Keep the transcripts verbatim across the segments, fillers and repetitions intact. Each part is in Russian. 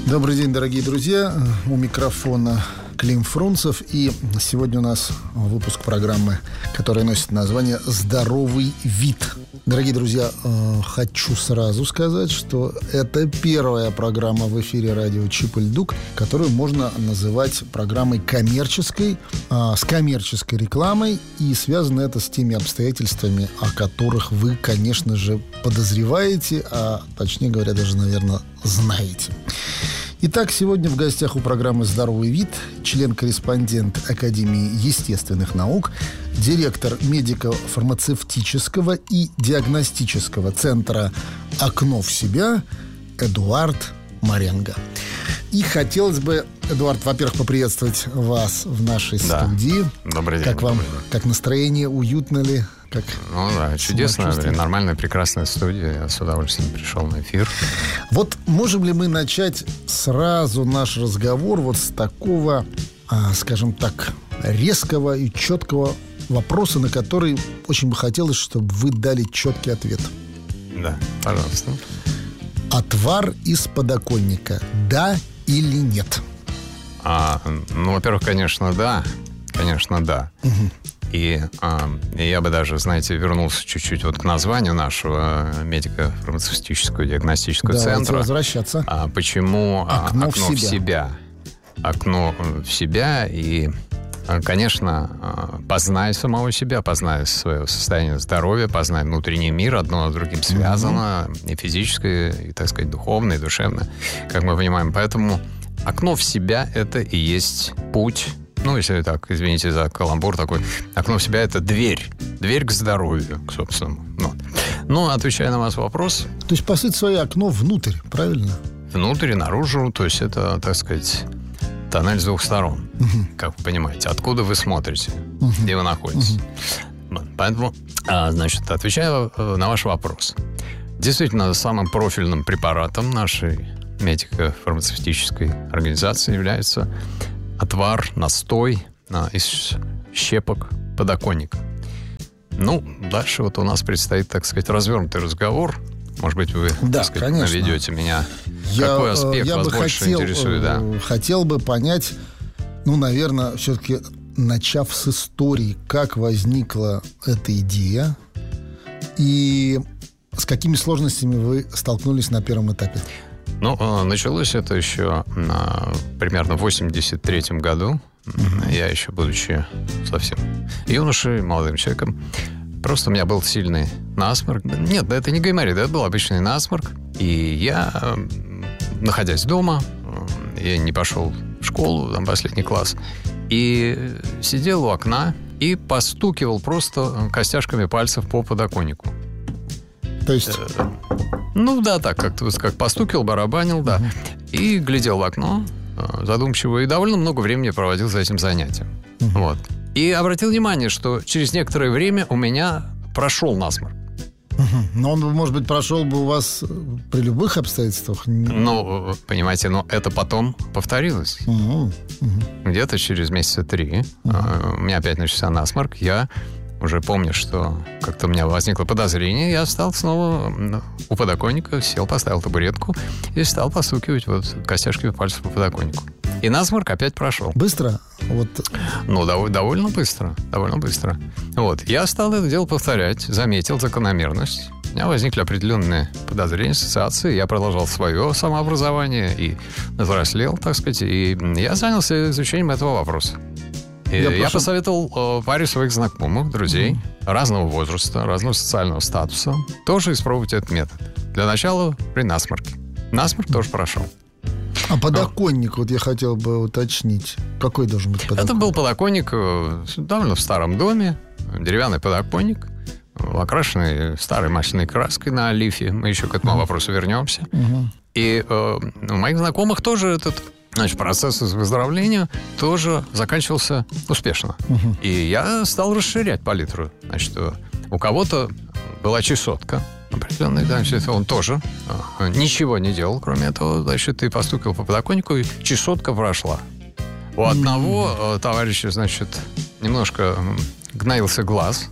Добрый день, дорогие друзья. У микрофона Клим Фрунзов. И сегодня у нас выпуск программы, которая носит название «Здоровый вид». Дорогие друзья, хочу сразу сказать, что это первая программа в эфире радио «Чип и Дук», которую можно называть программой коммерческой, с коммерческой рекламой. И связано это с теми обстоятельствами, о которых вы, конечно же, подозреваете, а точнее говоря, даже, наверное, знаете. Итак, сегодня в гостях у программы «Здоровый вид» член-корреспондент Академии естественных наук, директор медико-фармацевтического и диагностического центра «Окно в себя» Эдуард Маренго. И хотелось бы, Эдуард, во-первых, поприветствовать вас в нашей да. студии. Добрый день. Как вам, добрый день. Как настроение, уютно ли? Как ну да, чудесная, нормальная, прекрасная студия. Я с удовольствием пришел на эфир. Вот можем ли мы начать сразу наш разговор вот с такого, а, скажем так, резкого и четкого вопроса, на который очень бы хотелось, чтобы вы дали четкий ответ. Да, пожалуйста. Отвар из подоконника, да или нет? А, ну, во-первых, конечно, да. Конечно, да. Угу. И а, я бы даже, знаете, вернулся чуть-чуть вот к названию нашего медико-фармацевтического диагностического Давайте центра. возвращаться. А, почему окно, окно в, себя. в себя? Окно в себя и, конечно, познай самого себя, познай свое состояние здоровья, познай внутренний мир, одно с другим связано, угу. и физическое, и, так сказать, духовное, и душевное, как мы понимаем. Поэтому окно в себя — это и есть путь. Ну, если так, извините за каламбур такой. Окно в себя — это дверь. Дверь к здоровью, к собственному. Ну, ну отвечая на ваш вопрос. То есть, по сути, свое окно внутрь, правильно? Внутрь и наружу. То есть, это, так сказать, тоннель с двух сторон. Угу. Как вы понимаете. Откуда вы смотрите? Угу. Где вы находитесь? Угу. Поэтому, значит, отвечая на ваш вопрос. Действительно, самым профильным препаратом нашей медико-фармацевтической организации является отвар, настой а, из щепок подоконника. Ну, дальше вот у нас предстоит, так сказать, развернутый разговор. Может быть, вы, да, так сказать, конечно. наведете меня. Я, Какой аспект я вас бы больше хотел, интересует? Да? Хотел бы понять, ну, наверное, все-таки начав с истории, как возникла эта идея и с какими сложностями вы столкнулись на первом этапе? Ну, началось это еще на, примерно в восемьдесят третьем году. Uh-huh. Я еще, будучи совсем юношей, молодым человеком, просто у меня был сильный насморк. Нет, это не гайморит, это был обычный насморк. И я, находясь дома, я не пошел в школу, там, последний класс, и сидел у окна и постукивал просто костяшками пальцев по подоконнику. То есть... Ну да, так, как-то как постукивал, барабанил, да. Uh-huh. И глядел в окно задумчиво, и довольно много времени проводил за этим занятием. Uh-huh. Вот. И обратил внимание, что через некоторое время у меня прошел насморк. Uh-huh. Но он, может быть, прошел бы у вас при любых обстоятельствах? Ну, понимаете, но это потом повторилось. Uh-huh. Uh-huh. Где-то через месяца три uh-huh. у меня опять начался насморк. Я уже помню, что как-то у меня возникло подозрение, я стал снова у подоконника, сел, поставил табуретку и стал постукивать вот костяшками пальцев по подоконнику. И насморк опять прошел. Быстро? Вот. Ну, дов- довольно быстро. Довольно быстро. Вот. Я стал это дело повторять, заметил закономерность. У меня возникли определенные подозрения, ассоциации. Я продолжал свое самообразование и взрослел, так сказать. И я занялся изучением этого вопроса. Я, я посоветовал э, паре своих знакомых, друзей, mm-hmm. разного возраста, разного социального статуса, тоже испробовать этот метод. Для начала при насморке. Насморк тоже прошел. А подоконник, вот я хотел бы уточнить. Какой должен быть подоконник? Это был подоконник э, довольно в старом доме, деревянный подоконник, окрашенный старой масляной краской на олифе. Мы еще к этому mm-hmm. вопросу вернемся. Mm-hmm. И э, у моих знакомых тоже этот... Значит, процесс выздоровления тоже заканчивался успешно. Uh-huh. И я стал расширять палитру. Значит, у кого-то была чесотка определенная, значит, он тоже ничего не делал, кроме этого. Значит, ты постукал по подоконнику, и чесотка прошла. У одного uh-huh. товарища, значит, немножко гноился глаз.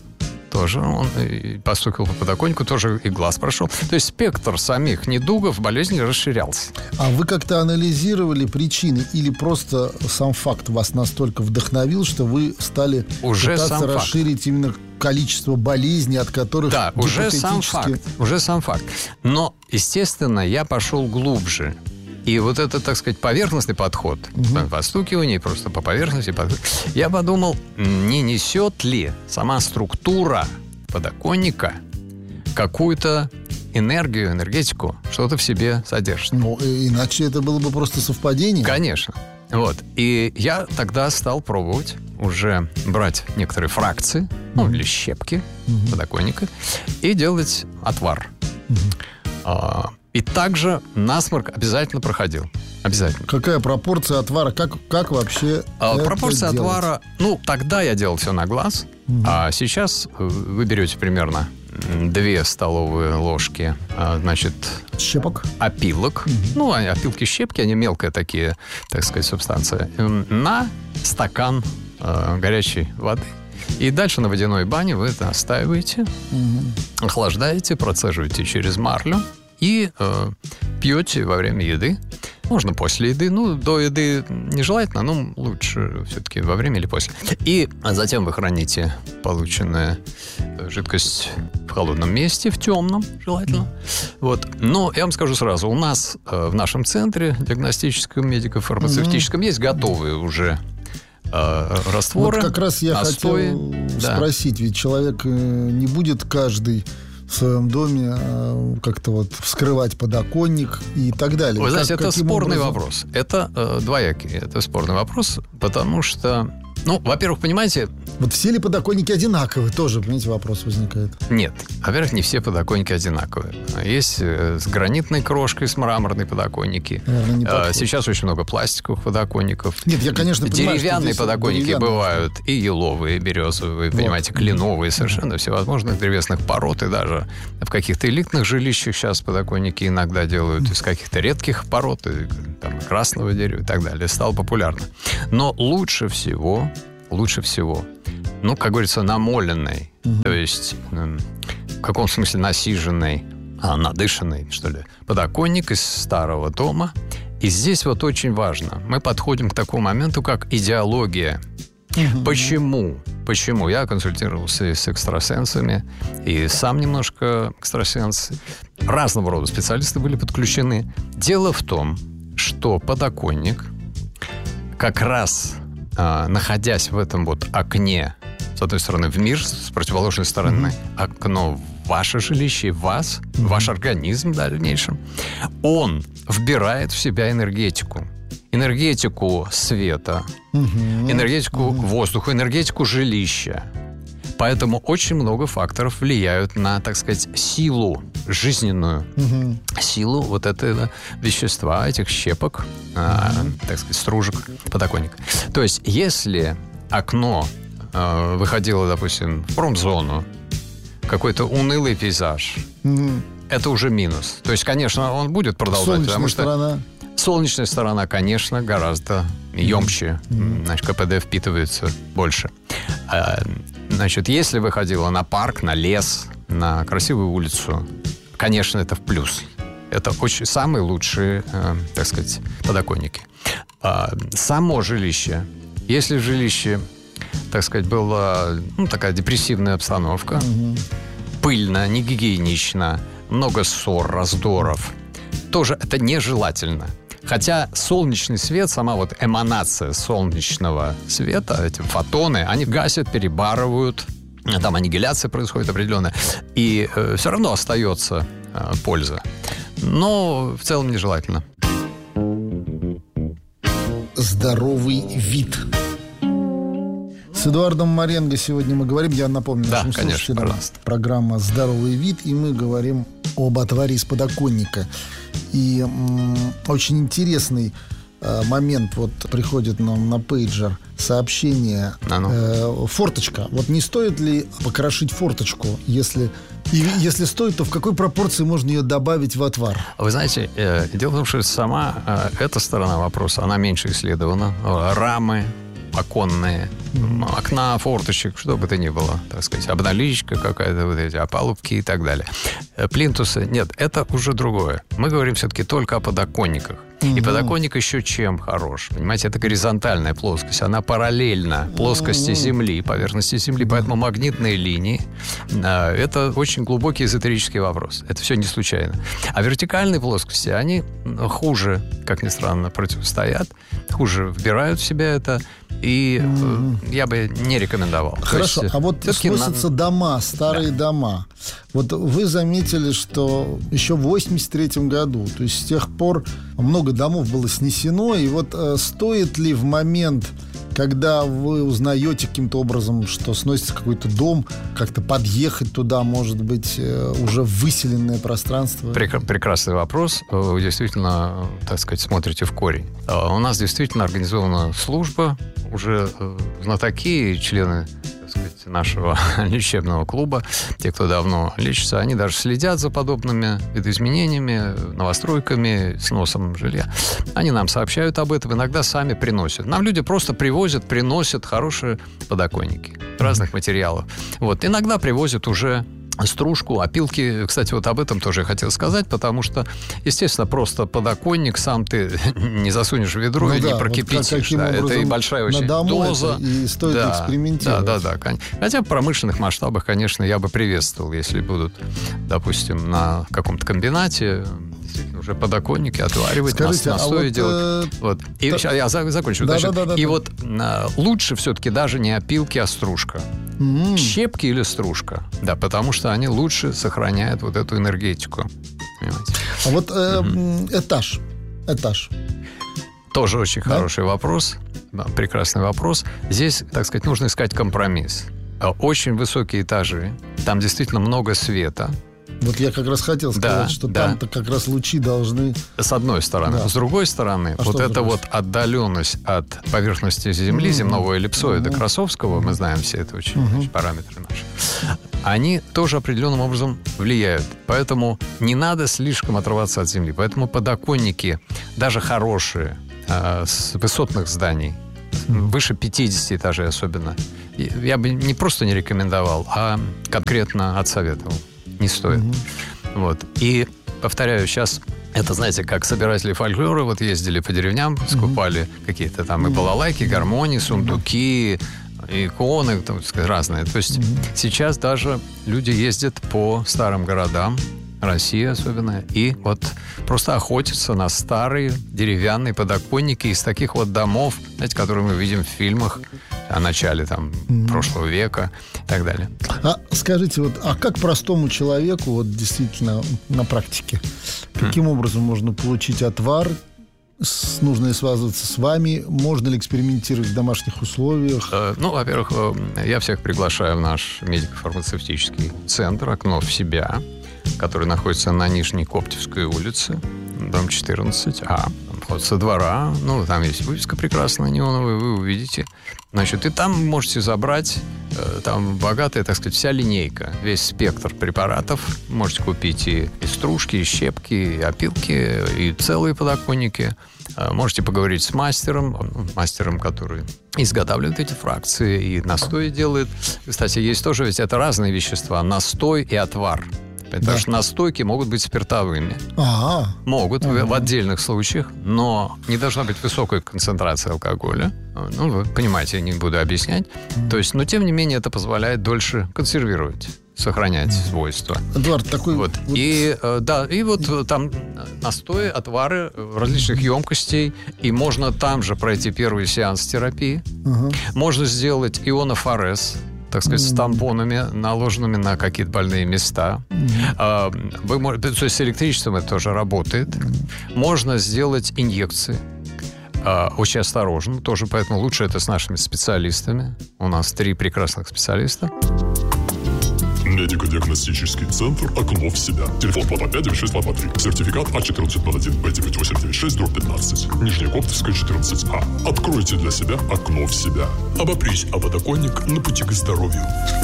тоже он постукивал по подоконнику, тоже и глаз прошел. То есть спектр самих недугов болезни расширялся. А вы как-то анализировали причины или просто сам факт вас настолько вдохновил, что вы стали уже пытаться расширить факт. именно количество болезней, от которых да, уже сам факт, уже сам факт. Но, естественно, я пошел глубже. И вот этот, так сказать, поверхностный подход, угу. постукивание просто по поверхности, подход, я подумал, не несет ли сама структура подоконника какую-то энергию, энергетику, что-то в себе содержит. Ну, иначе это было бы просто совпадение. Конечно. Вот. И я тогда стал пробовать уже брать некоторые фракции, mm-hmm. ну, или щепки mm-hmm. подоконника, и делать отвар. Mm-hmm. А, и также насморк обязательно проходил. Обязательно. Какая пропорция отвара? Как, как вообще а, это пропорция делать? Отвара... Ну, тогда я делал все на глаз, mm-hmm. а сейчас вы берете примерно две столовые ложки, значит... Щепок? Опилок. Mm-hmm. Ну, опилки щепки, они мелкие такие, так сказать, субстанции. На стакан э, горячей воды. И дальше на водяной бане вы это остаиваете, mm-hmm. охлаждаете, процеживаете через марлю и э, пьете во время еды. Можно после еды. Ну, до еды нежелательно, но лучше все-таки во время или после. И затем вы храните полученную жидкость в холодном месте, в темном, желательно. Вот. Но я вам скажу сразу, у нас э, в нашем центре диагностическом, медико-фармацевтическом mm-hmm. есть готовые уже э, растворы. Вот как раз я настои. хотел Да. спросить, ведь человек не будет каждый в своем доме э, как-то вот вскрывать подоконник и так далее. Вы знаете, как, это спорный образом? вопрос. Это э, двоякий. Это спорный вопрос, потому что, ну, во-первых, понимаете... Вот все ли подоконники одинаковые? Тоже, понимаете, вопрос возникает. Нет. Во-первых, не все подоконники одинаковые. Есть э, с гранитной крошкой, с мраморной подоконники. Наверное, не э, сейчас очень много пластиковых подоконников. Нет, я, конечно, понимаю, деревянные что подоконники деревянные. бывают и еловые, и березовые, вот. Понимаете, кленовые, совершенно всевозможных древесных пород. И даже в каких-то элитных жилищах сейчас подоконники иногда делают из каких-то редких пород, и, там, красного дерева и так далее. Стало популярно. Но лучше всего, лучше всего, ну, как говорится, намоленный, mm-hmm. то есть в каком смысле насиженный, а, надышанный, что ли, подоконник из старого дома. И здесь вот очень важно, мы подходим к такому моменту, как идеология. Mm-hmm. Почему? Почему? Я консультировался и с экстрасенсами, и сам немножко экстрасенс. Разного рода специалисты были подключены. Дело в том, что подоконник, как раз а, находясь в этом вот окне, с одной стороны в мир, с противоположной стороны mm-hmm. окно в ваше жилище, в вас, mm-hmm. ваш организм в дальнейшем, он вбирает в себя энергетику. Энергетику света, mm-hmm. энергетику mm-hmm. воздуха, энергетику жилища. Поэтому очень много факторов влияют на, так сказать, силу жизненную, mm-hmm. силу вот этого вещества, этих щепок, mm-hmm. а, так сказать, стружек подоконника. То есть, если окно а, выходило, допустим, в промзону, какой-то унылый пейзаж, mm-hmm. это уже минус. То есть, конечно, он будет продолжать, солнечная потому что сторона. Солнечная сторона, конечно, гораздо емче. Mm-hmm. Значит, КПД впитывается больше. А, значит, если выходила на парк, на лес, на красивую улицу, конечно, это в плюс. Это очень, самые лучшие, э, так сказать, подоконники. А, само жилище. Если в жилище, так сказать, была ну, такая депрессивная обстановка, mm-hmm. пыльно, негигиенично, много ссор, раздоров, тоже это нежелательно. Хотя солнечный свет, сама вот эманация солнечного света, эти фотоны, они гасят, перебарывают, там аннигиляция происходит определенная, и э, все равно остается э, польза. Но в целом нежелательно. Здоровый вид. С Эдуардом Маренго сегодня мы говорим, я напомню да, нашим конечно, слушателям, пожалуйста. Программа «Здоровый вид», и мы говорим об отваре из подоконника. И м, очень интересный э, момент, вот приходит нам на пейджер сообщение, э, форточка. Вот не стоит ли покрошить форточку, если... И если стоит, то в какой пропорции можно ее добавить в отвар? Вы знаете, э, дело в том, что сама э, эта сторона вопроса, она меньше исследована. Рамы оконные, mm-hmm. окна, форточек, что бы то ни было, так сказать, обналичка какая-то, вот эти опалубки и так далее. Плинтусы, нет, это уже другое. Мы говорим все-таки только о подоконниках. Mm-hmm. И подоконник еще чем хорош? Понимаете, это горизонтальная плоскость. Она параллельна плоскости mm-hmm. Земли, поверхности Земли. Mm-hmm. Поэтому магнитные линии а, это очень глубокий эзотерический вопрос. Это все не случайно. А вертикальные плоскости, они хуже, как ни странно, противостоят, хуже вбирают в себя это. И mm-hmm. я бы не рекомендовал. Хорошо, есть, а вот сносятся на... дома, старые да. дома. Вот вы заметили, что еще в восемьдесят третьем году, то есть с тех пор много домов было снесено. И вот э, стоит ли в момент, когда вы узнаете каким-то образом, что сносится какой-то дом, как-то подъехать туда, может быть, э, уже в выселенное пространство? Прек- прекрасный вопрос. Вы действительно, так сказать, смотрите в корень. У нас действительно организована служба, уже знатоки, члены, так сказать, нашего лечебного клуба, те, кто давно лечится, они даже следят за подобными видоизменениями, новостройками, сносом жилья. Они нам сообщают об этом, иногда сами приносят. Нам люди просто привозят, приносят хорошие подоконники разных материалов. Вот. Иногда привозят уже стружку, опилки. Кстати, вот об этом тоже я хотел сказать, потому что, естественно, просто подоконник сам ты не засунешь в ведро ну и да, не прокипятишь. Вот да, это и большая очень доза. И стоит да, экспериментировать. Да, да, да. Хотя в промышленных масштабах, конечно, я бы приветствовал, если будут, допустим, на каком-то комбинате действительно уже подоконники отваривать, Скажите, настои а вот, делать. Э... Вот. И сейчас я закончу. Да, да, да, да, и да. вот а, лучше все-таки даже не опилки, а стружка. Mm. Щепки или стружка. Да, потому что они лучше сохраняют вот эту энергетику. Понимаете? А вот э, mm-hmm. этаж. Этаж. Тоже очень да? хороший вопрос. Да, прекрасный вопрос. Здесь, так сказать, нужно искать компромисс. Очень высокие этажи. Там действительно много света. Вот я как раз хотел сказать, да, что да. там-то как раз лучи должны... С одной стороны. Да. С другой стороны, а вот эта вот отдаленность от поверхности Земли, mm-hmm. земного эллипсоида mm-hmm. Красовского, мы знаем все это очень, mm-hmm. очень параметры наши, они тоже определенным образом влияют. Поэтому не надо слишком отрываться от Земли. Поэтому подоконники, даже хорошие, э, с высотных зданий, mm-hmm. выше пятидесяти этажей особенно, я бы не просто не рекомендовал, а конкретно отсоветовал. Не стоит. Mm-hmm. Вот. И, повторяю, сейчас это, знаете, как собиратели фольклора вот ездили по деревням, скупали mm-hmm. какие-то там и балалайки, гармонии, сундуки, иконы, там, разные. То есть mm-hmm. сейчас даже люди ездят по старым городам, России особенно, и вот просто охотятся на старые деревянные подоконники из таких вот домов, знаете, которые мы видим в фильмах о начале там mm-hmm. прошлого века и так далее. А скажите, вот, а как простому человеку, вот действительно на практике, каким mm-hmm. образом можно получить отвар? С, нужно ли связываться с вами? Можно ли экспериментировать в домашних условиях? Э, ну, во-первых, я всех приглашаю в наш медико-фармацевтический центр «Окно в себя», который находится на Нижней Коптевской улице, дом четырнадцать А. Вход со двора. Ну, там есть вывеска прекрасная, неоновая, вы увидите. Значит, и там можете забрать, э, там богатая, так сказать, вся линейка, весь спектр препаратов. Можете купить и, и стружки, и щепки, и опилки, и целые подоконники. Э, можете поговорить с мастером, мастером, который изготавливает эти фракции и настои делает. Кстати, есть тоже, ведь это разные вещества. Настой и отвар. Потому да. что настойки могут быть спиртовыми. А-а-а. Могут А-а-а. В, в отдельных случаях, но не должна быть высокой концентрации алкоголя. Ну, вы понимаете, я не буду объяснять. Mm-hmm. То есть, но тем не менее это позволяет дольше консервировать, сохранять mm-hmm. свойства. Эдуард, такой... Вот. Вот... И, да, и вот там настои, отвары различных емкостей, и можно там же пройти первый сеанс терапии. Uh-huh. Можно сделать ионофорез, так сказать, mm-hmm. с тампонами, наложенными на какие-то больные места. Mm-hmm. Вы можете, то есть с электричеством это тоже работает. Mm-hmm. Можно сделать инъекции. Очень осторожно. Тоже поэтому лучше это с нашими специалистами. У нас три прекрасных специалиста. Медико-диагностический центр «Окно в себя». Телефон два два пять девять шесть два два три. Сертификат А четырнадцать ноль один Б девять восемь девять шесть пятнадцать. Нижняя Коптевская, четырнадцать А. Откройте для себя окно в себя. Обопрись о подоконник на пути к здоровью.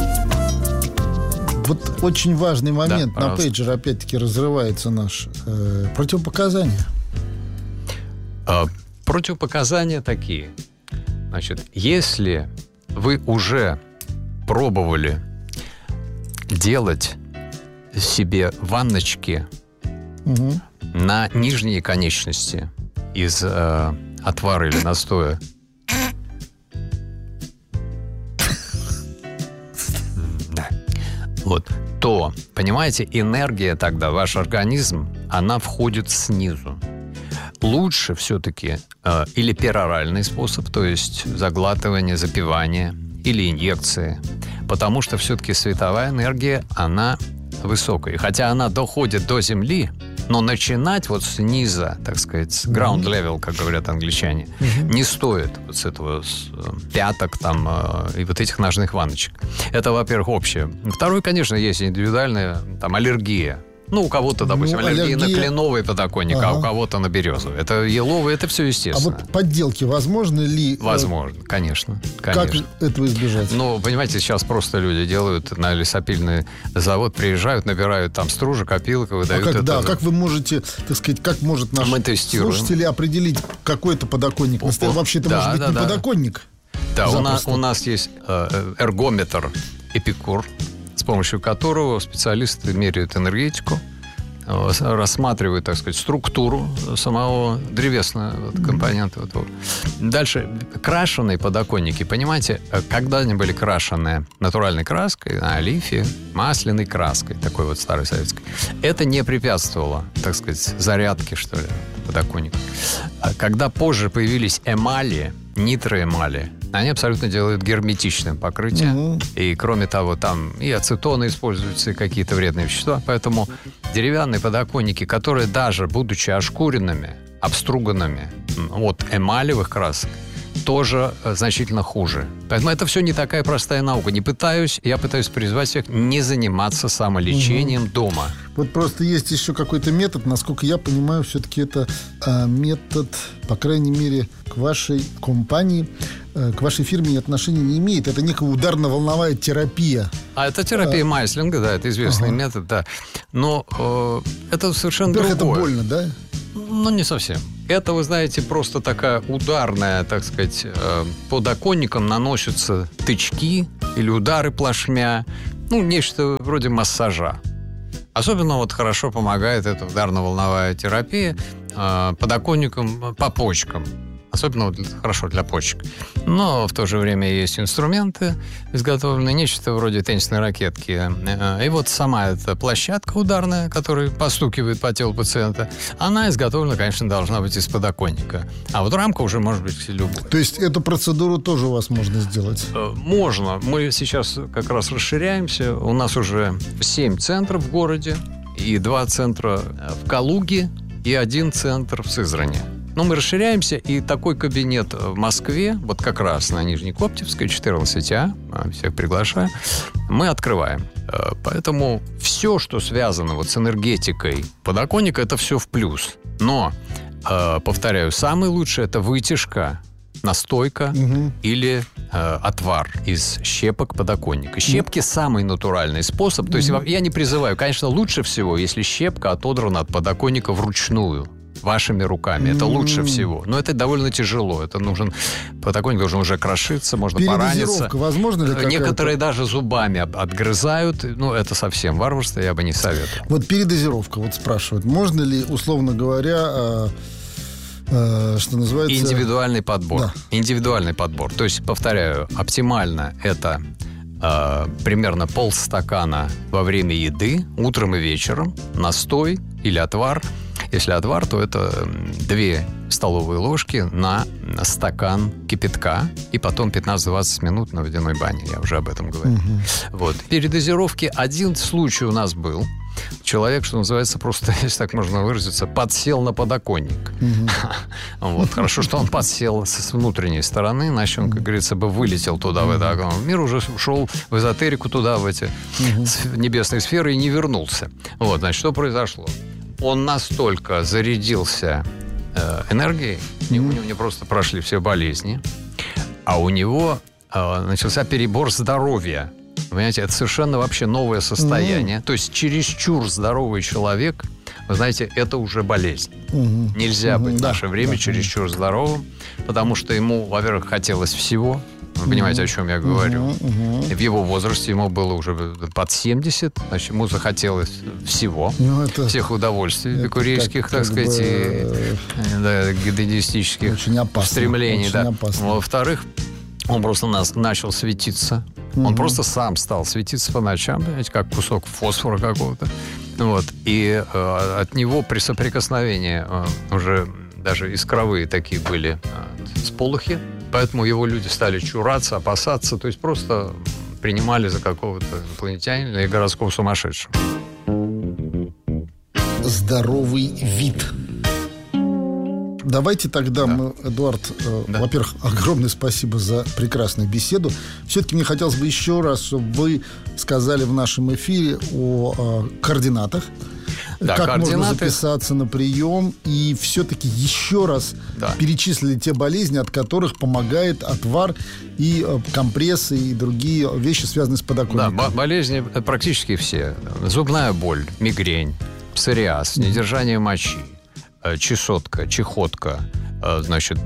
Вот очень важный момент. Да, на пейджер опять-таки разрывается наш э, противопоказания. А, противопоказания такие. Значит, если вы уже пробовали делать себе ванночки Угу. на нижние конечности из э, отвара или настоя? Да. Вот. То, понимаете, энергия тогда, ваш организм, она входит снизу. Лучше все-таки э, или пероральный способ, то есть заглатывание, запивание, или инъекции, потому что все-таки световая энергия, она высокая. Хотя она доходит до Земли, но начинать вот с низа, так сказать, с ground level, как говорят англичане, mm-hmm. не стоит вот с этого с пяток там э, и вот этих ножных ванночек. Это, во-первых, общее. Второе, конечно, есть индивидуальная там аллергия. Ну, у кого-то, допустим, ну, аллергия, аллергия на кленовый подоконник, ага. а у кого-то на березовый. Это еловый, это все естественно. А вот подделки возможны ли? Возможно, конечно, конечно. Как этого избежать? Ну, понимаете, сейчас просто люди делают на лесопильный завод, приезжают, набирают там стружек, опилок, выдают а как, это. Да, как вы можете, так сказать, как может наш слушатель определить какой-то подоконник? О, вообще это да, может быть да, не да. подоконник? Да, у нас, у нас есть э, эргометр Эпикур, с помощью которого специалисты меряют энергетику, рассматривают, так сказать, структуру самого древесного компонента. Дальше, крашеные подоконники. Понимаете, когда они были крашены натуральной краской, на олифе, масляной краской, такой вот старой советской, это не препятствовало, так сказать, зарядке, что ли, подоконника. Когда позже появились эмали, нитроэмали, они абсолютно делают герметичным покрытие. Угу. И, кроме того, там и ацетоны используются, и какие-то вредные вещества. Поэтому деревянные подоконники, которые даже, будучи ошкуренными, обструганными от эмалевых красок, тоже значительно хуже. Поэтому это все не такая простая наука. Не пытаюсь, я пытаюсь призвать всех не заниматься самолечением угу. дома. Вот просто есть еще какой-то метод, насколько я понимаю, все-таки это а, метод, по крайней мере, к вашей компании, э, к вашей фирме отношения не имеет. Это некая ударно-волновая терапия. А это терапия а... Майслинга, да, это известный ага. метод, да. Но э, это совершенно Во-первых, другое. Это больно, да? Ну, не совсем. Это, вы знаете, просто такая ударная, так сказать, э, подоконником наносятся тычки или удары плашмя. Ну, нечто вроде массажа. Особенно вот хорошо помогает эта ударно-волновая терапия э, подоконником по почкам. Особенно вот хорошо для почек. Но в то же время есть инструменты, изготовленные нечто вроде теннисной ракетки. И вот сама эта площадка ударная, которая постукивает по телу пациента, она изготовлена, конечно, должна быть из подоконника. А вот рамка уже может быть любой. То есть эту процедуру тоже у вас можно сделать? Можно. Мы сейчас как раз расширяемся. У нас уже семь центров в городе, и два центра в Калуге, и один центр в Сызрани. Но мы расширяемся, и такой кабинет в Москве, вот как раз на Нижнекоптевской, четырнадцать А, всех приглашаю, мы открываем. Поэтому все, что связано вот с энергетикой подоконника, это все в плюс. Но, повторяю, самый лучший – это вытяжка, настойка угу. или э, отвар из щепок подоконника. Щепки – самый натуральный способ. То есть угу. я не призываю, конечно, лучше всего, если щепка отодрана от подоконника вручную, вашими руками. Это лучше всего. Но это довольно тяжело. Это нужен... Подоконник должен уже крошиться, можно пораниться. Возможно ли какая-то? Некоторые даже зубами отгрызают. Ну, это совсем варварство, я бы не советовал. Вот передозировка, вот спрашивают. Можно ли, условно говоря, э, э, что называется... Индивидуальный подбор. Да. Индивидуальный подбор. То есть, повторяю, оптимально это э, примерно полстакана во время еды, утром и вечером, настой или отвар. Если отвар, то это две столовые ложки на стакан кипятка и потом пятнадцать-двадцать минут на водяной бане. Я уже об этом говорил. Угу. Вот. Передозировки один случай у нас был. Человек, что называется, просто, если так можно выразиться, подсел на подоконник. Угу. Вот. Хорошо, что он подсел с внутренней стороны, иначе он, как говорится, бы вылетел туда, в этот мир, уже ушел в эзотерику туда, в эти угу. небесные сферы и не вернулся. Вот, значит, что произошло? Он настолько зарядился э, энергией, mm-hmm. у него не просто прошли все болезни, а у него э, начался перебор здоровья. Понимаете, это совершенно вообще новое состояние. Mm-hmm. То есть чересчур здоровый человек, вы знаете, это уже болезнь. Mm-hmm. Нельзя mm-hmm. быть в наше время да, чересчур здоровым, потому что ему, во-первых, хотелось всего. Вы понимаете, о чем я говорю. Uh-huh, uh-huh. В его возрасте ему было уже под семьдесят, значит, ему захотелось всего, ну, это, всех удовольствий эпикурейских, как, так как сказать, бы, и да, гедонистических очень опасно, стремлений. Очень да. опасно. Во-вторых, он просто нас начал светиться. Mm-hmm. Он просто сам стал светиться по ночам, понимаете, как кусок фосфора какого-то. Вот. И э, от него при соприкосновении э, уже даже искровые такие были э, сполохи. Поэтому его люди стали чураться, опасаться. То есть просто принимали за какого-то инопланетянина или городского сумасшедшего. Здоровый вид. Давайте тогда да. мы, Эдуард, да. во-первых, огромное спасибо за прекрасную беседу. Все-таки мне хотелось бы еще раз, чтобы вы сказали в нашем эфире о, о координатах. Да, как координаты... можно записаться на прием. И все-таки еще раз да. перечислили те болезни, от которых помогает отвар и компрессы, и другие вещи, связанные с подоконником. Да, болезни практически все. Зубная боль, мигрень, псориаз, недержание мочи, чесотка, чехотка, значит,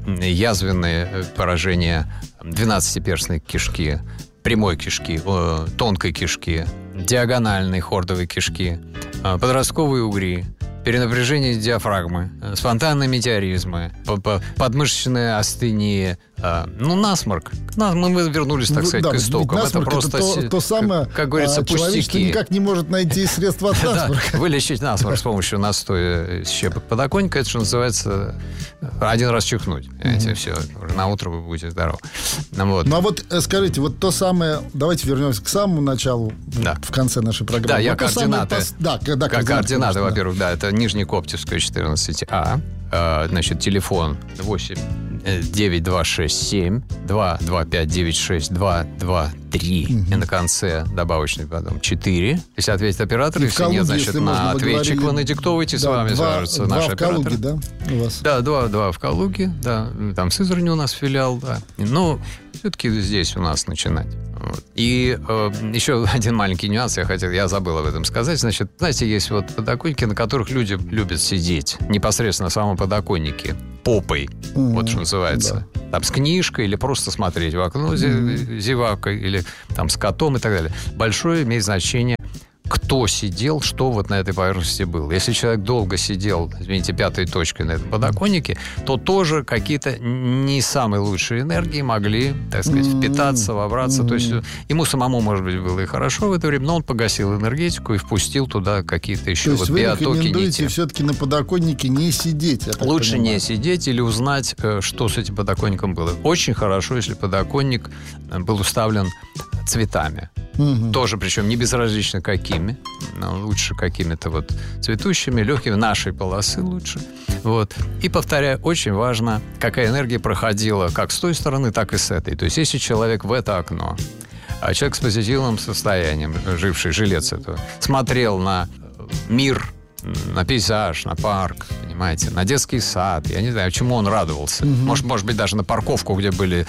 язвенные поражения двенадцатиперстной кишки, прямой кишки, тонкой кишки, диагональной хордовой кишки, подростковые угри, перенапряжение диафрагмы, спонтанные метеоризмы, подмышечная астения, ну, насморк. Мы вернулись, так сказать, да, к истокам. Это просто, это то, то самое, как говорится, а, человек, пустяки. Что никак не может найти средства от насморка. Да, вылечить насморк с помощью настоя из щепок подоконника, это, что называется, один раз чихнуть. Понимаете, все, уже на утро вы будете здоровы. Вот. Ну, а вот скажите, вот то самое, давайте вернемся к самому началу, да. в конце нашей программы. Да, я вот координаты. Самое, да, да, координаты, координаты во-первых, да, это Нижнекоптевская, четырнадцать А. Значит, телефон восемь девять два шесть семь два два пять девять шесть два два три угу. и на конце добавочный потом четыре. Если ответит оператор, и если Калуге, нет, значит, на ответчик вы надиктовывайте, да, с вами два, свяжутся два наши в операторы. Калуге, да, у вас? Да, два, два в Калуге, да. Там в Сызрани у нас филиал, да. Но все-таки здесь у нас начинать. Вот. И э, еще один маленький нюанс я хотел, я забыл об этом сказать. Значит, знаете, есть вот подоконники, на которых люди любят сидеть непосредственно на самом подоконнике, попой, mm-hmm. вот что называется. Да. Там с книжкой или просто смотреть в окно mm-hmm. зевакой, или там с котом и так далее. Большое имеет значение, кто сидел, что вот на этой поверхности было. Если человек долго сидел, извините, пятой точкой на этом подоконнике, то тоже какие-то не самые лучшие энергии могли, так сказать, впитаться, вобраться. Mm-hmm. То есть ему самому, может быть, было и хорошо в это время, но он погасил энергетику и впустил туда какие-то еще то вот есть биотоки. Вы рекомендуете все-таки на подоконнике не сидеть? Лучше понимаю. не сидеть или узнать, что с этим подоконником было. Очень хорошо, если подоконник был уставлен цветами. Угу. Тоже, причем не безразлично какими, но лучше какими-то вот цветущими, легкими, нашей полосы лучше. Вот. И, повторяю, очень важно, какая энергия проходила как с той стороны, так и с этой. То есть, если человек в это окно, а человек с позитивным состоянием, живший жилец этого, смотрел на мир, на пейзаж, на парк, понимаете, на детский сад. Я не знаю, чему он радовался. Mm-hmm. Может, может быть, даже на парковку, где были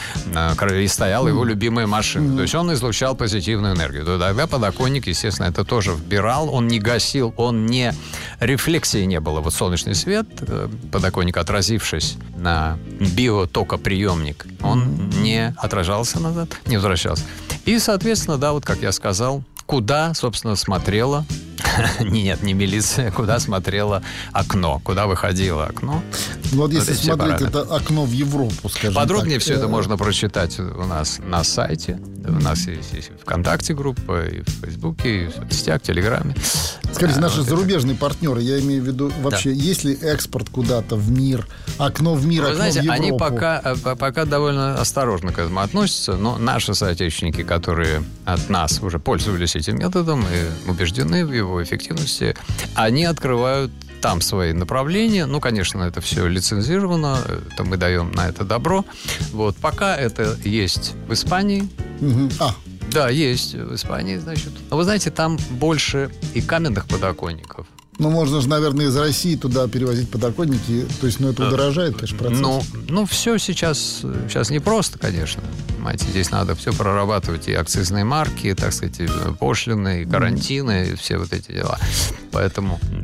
и стояла mm-hmm. его любимая машина. Mm-hmm. То есть он излучал позитивную энергию. То тогда подоконник, естественно, это тоже вбирал. Он не гасил, он не... Рефлексии не было. Вот солнечный свет, подоконник, отразившись на биотокоприемник, он mm-hmm. не отражался назад, не возвращался. И, соответственно, да, вот как я сказал, куда, собственно, смотрела... Нет, не милиция. Куда смотрело окно? Куда выходило окно? Вот если вот смотреть это окно в Европу, скажем подробнее так. все это можно прочитать у нас на сайте. У нас есть, есть ВКонтакте группа, и в Фейсбуке, и в соцсетях, в Телеграме. Скажите, наши вот зарубежные это... партнеры, я имею в виду, вообще, да. есть ли экспорт куда-то в мир, окно в мир, Вы окно знаете, в Европу? Они пока, пока довольно осторожно к этому относятся, но наши соотечественники, которые от нас уже пользовались этим методом и убеждены в его эффективности, они открывают там свои направления. Ну, конечно, это все лицензировано, это мы даем на это добро. Вот, пока это есть в Испании. Угу. А. Да, есть в Испании, значит. Но вы знаете, там больше и каменных подоконников. Ну, можно же, наверное, из России туда перевозить подоконники. То есть, ну, это удорожает, конечно, процесс. Ну, ну все сейчас, сейчас непросто, конечно. Понимаете, здесь надо все прорабатывать. И акцизные марки, и, так сказать, и пошлины, и карантины, и все вот эти дела. Поэтому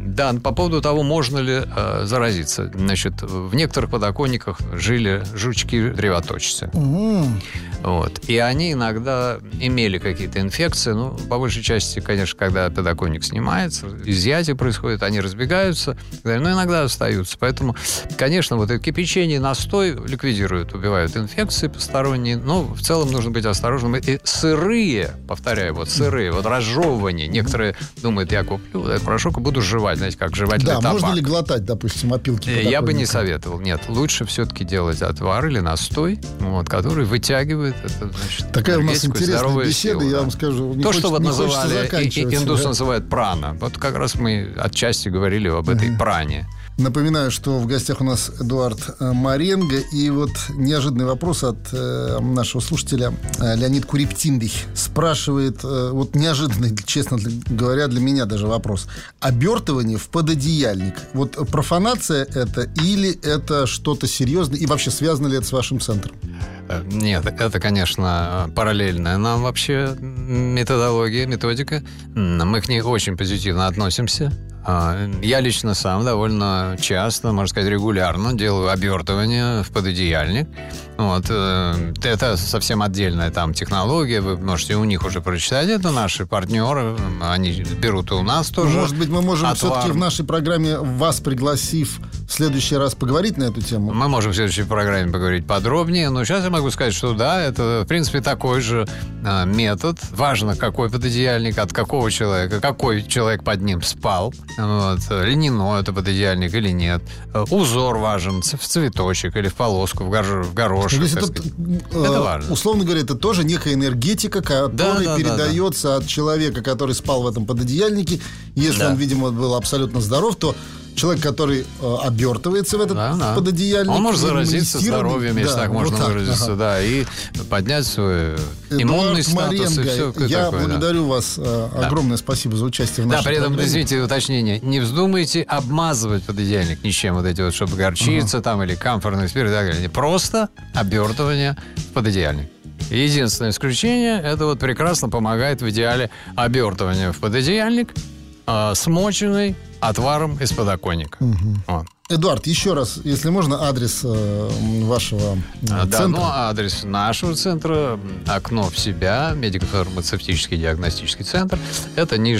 Да, по поводу того, можно ли э, заразиться. Значит, в некоторых подоконниках жили жучки-древоточцы. Угу. Вот. И они иногда имели какие-то инфекции. Ну, по большей части, конечно, когда подоконник снимается, изъятие происходит, они разбегаются, но иногда остаются. Поэтому, конечно, вот это кипячение, настой ликвидируют, убивают инфекции посторонние. Но в целом нужно быть осторожным. И сырые, повторяю, вот сырые, вот разжевывание. Некоторые думают, я куплю этот порошок и буду жевать, знаете, как жевательный табак. Да, можно ли глотать, допустим, опилки подоконника? Я бы не советовал. Нет, лучше все-таки делать отвар или настой, вот, который вытягивает это, значит, такая у нас интересная беседа, силу, я да. вам скажу. То, что вот называли, индусы да? называют прана. Вот как раз мы отчасти говорили об этой uh-huh. пране. Напоминаю, что в гостях у нас Эдуард Маренго. И вот неожиданный вопрос от э, нашего слушателя э, Леонид Куриптиндых спрашивает, э, вот неожиданный, честно говоря, для меня даже вопрос. Обертывание в пододеяльник. Вот профанация это или это что-то серьезное? И вообще связано ли это с вашим центром? Нет, это, конечно, параллельная нам вообще методология, методика. Мы к ней очень позитивно относимся. Я лично сам довольно часто, можно сказать, регулярно делаю обертывание в пододеяльник. Вот. Это совсем отдельная там технология. Вы можете у них уже прочитать. Это наши партнеры. Они берут и у нас тоже. Может быть, мы можем отвар. все-таки в нашей программе, вас пригласив в следующий раз, поговорить на эту тему? Мы можем в следующей программе поговорить подробнее. Но сейчас я могу сказать, что да, это, в принципе, такой же а, метод. Важно, какой пододеяльник, от какого человека, какой человек под ним спал. Вот. Льняной это пододеяльник или нет. Узор важен, в цветочек или в полоску, в, гор- в горошек. То есть это, это важно. Условно говоря, это тоже некая энергетика, которая да, да, передается да, да. от человека, который спал в этом пододеяльнике. Если да. он, видимо, был абсолютно здоров, то человек, который э, обертывается в этот да, да. пододеяльник, он может заразиться здоровьем, если да, так можно вот так, выразиться, ага. да, и поднять свой иммунный Эдуард статус. Маренго, и все я такое, благодарю да. вас. Э, да. Огромное спасибо за участие в нашей Да, при этом, программе. извините, уточнение. Не вздумайте обмазывать пододеяльник ничем, вот эти вот, чтобы горчица ага. там или камфорный спирт и так далее. Просто обертывание в пододеяльник. Единственное исключение, это вот прекрасно помогает в идеале обертывание в пододеяльник, э, смоченный отваром из подоконника. Угу. Вот. Эдуард, еще раз, если можно, адрес э, вашего э, да, центра. Ну, адрес нашего центра, окно в себя, медико-фармацевтический диагностический центр. Это Нижний